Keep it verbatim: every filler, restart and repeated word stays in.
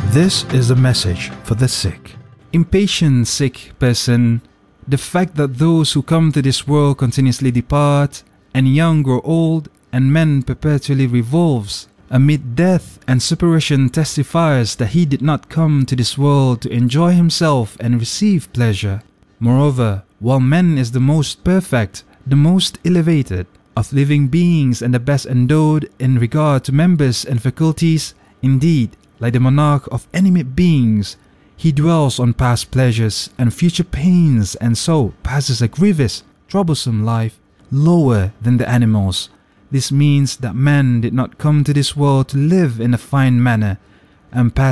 This is a message for the sick. Impatient sick person, the fact that those who come to this world continuously depart, and young grow old, and man perpetually revolves amid death and separation testifies that he did not come to this world to enjoy himself and receive pleasure. Moreover, while man is the most perfect, the most elevated of living beings and the best endowed in regard to members and faculties, indeed, like the monarch of animate beings, he dwells on past pleasures and future pains, and so passes a grievous, troublesome life lower than the animals. This means that man did not come to this world to live in a fine manner and pass